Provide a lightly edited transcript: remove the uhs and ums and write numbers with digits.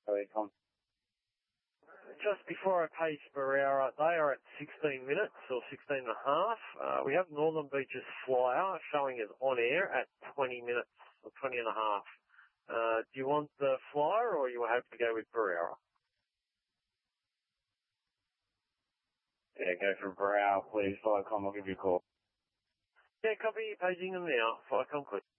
Telecom. Just before I page Barrera, they are at 16 minutes or 16 and a half. We have Northern Beaches Flyer showing as on air at 20 minutes or 20 and a half. Do you want the Flyer or are you happy to go with Barrera? Yeah, go for Barrera, please. Telecom, I'll give you a call. Yeah, copy. Paging them now. Telecom, quick.